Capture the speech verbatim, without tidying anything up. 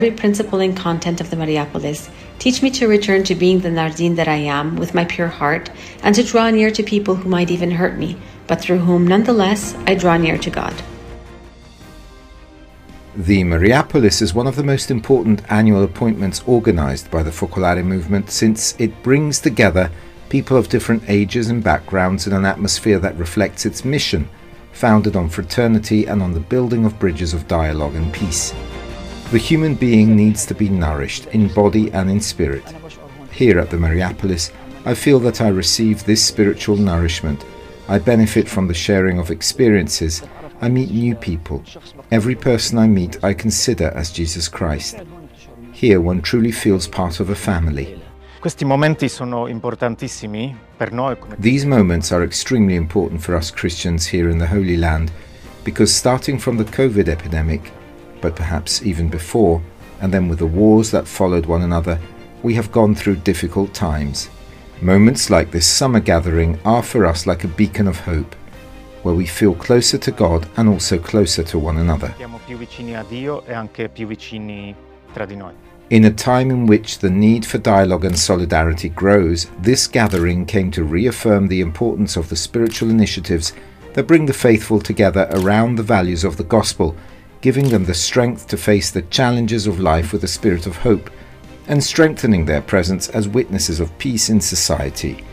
Every principle and content of the Mariapolis. Teach me to return to being the Nardine that I am, with my pure heart, and to draw near to people who might even hurt me, but through whom, nonetheless, I draw near to God. The Mariapolis is one of the most important annual appointments organised by the Focolare movement, since it brings together people of different ages and backgrounds in an atmosphere that reflects its mission, founded on fraternity and on the building of bridges of dialogue and peace. The human being needs to be nourished in body and in spirit. Here at the Mariapolis, I feel that I receive this spiritual nourishment. I benefit from the sharing of experiences. I meet new people. Every person I meet I consider as Jesus Christ. Here one truly feels part of a family. Questi momenti sono importantissimi per noi. These moments are extremely important for us Christians here in the Holy Land, because starting from the COVID epidemic, but perhaps even before, and then with the wars that followed one another, we have gone through difficult times. Moments like this summer gathering are for us like a beacon of hope, where we feel closer to God and also closer to one another. Siamo più vicini a Dio e anche più vicini tra di noi. In a time in which the need for dialogue and solidarity grows, this gathering came to reaffirm the importance of the spiritual initiatives that bring the faithful together around the values of the gospel, giving them the strength to face the challenges of life with a spirit of hope, and strengthening their presence as witnesses of peace in society.